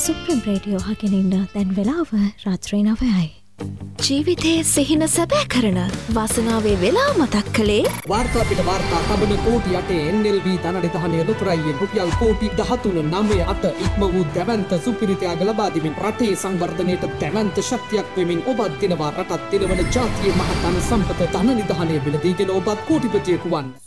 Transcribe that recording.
Supreme radio අහගෙන ඉන්න දැන් වෙලාව රාත්‍රී 9යි. ජීවිතයේ සිහින සැබෑ කරන වාසනාවේ වෙලා මතක් කළේ වාර්තා පිට වාර්තා තබන කෝටි 8 NLB ධනනිධානය ලොතරැයියෙන් රුපියල් කෝටි 13.98 ඉක්ම වූ දැවැන්ත සුපිරිතයාග ලබා දෙමින් රටේ සංවර්ධනයට දැවැන්ත ශක්තියක් වෙමින් ඔබත් දිනවා රටත් දිනවන ජාතියේ මහතන සම්පත ධනනිධානය මිලදීගෙන ඔබත් කෝටිපතියෙකු වන්න.